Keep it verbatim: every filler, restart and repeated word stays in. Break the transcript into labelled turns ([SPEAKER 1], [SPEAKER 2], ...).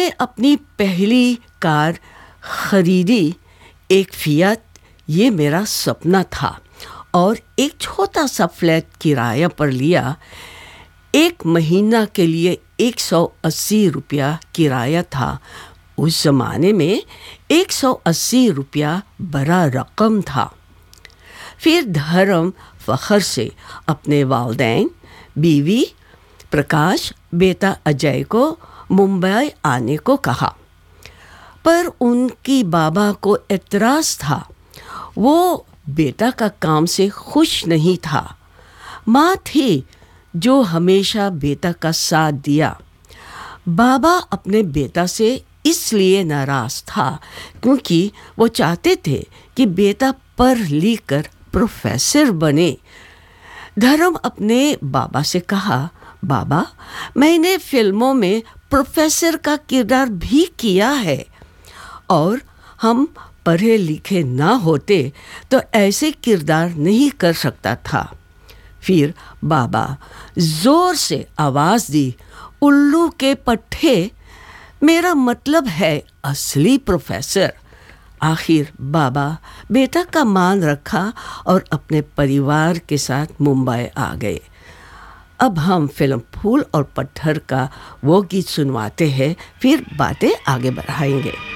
[SPEAKER 1] मैंने अपनी पहली कार खरीदी, एक फियाट। ये मेरा सपना था और एक छोटा सा फ्लैट किराया पर लिया। एक महीना के लिए एक सौ अस्सी रुपया किराया था। उस ज़माने में एक सौ अस्सी रुपया बड़ा रकम था। फिर धर्म फ़ख्र से अपने वालिदैन, बीवी प्रकाश, बेटा अजय को मुंबई आने को कहा, पर उनकी बाबा को एतराज़ था। वो बेटा का काम से खुश नहीं था। माँ थी जो हमेशा बेटा का साथ दिया। बाबा अपने बेटा से इसलिए नाराज़ था क्योंकि वो चाहते थे कि बेटा पढ़ लिख कर प्रोफेसर बने। धर्म अपने बाबा से कहा, बाबा, मैंने फिल्मों में प्रोफेसर का किरदार भी किया है और हम पढ़े लिखे ना होते तो ऐसे किरदार नहीं कर सकता था। फिर बाबा जोर से आवाज़ दी, उल्लू के पट्टे, मेरा मतलब है असली प्रोफेसर। आखिर बाबा बेटा का मान रखा और अपने परिवार के साथ मुंबई आ गए। अब हम फिल्म फूल और पत्थर का वो गीत सुनवाते हैं, फिर बातें आगे बढ़ाएंगे।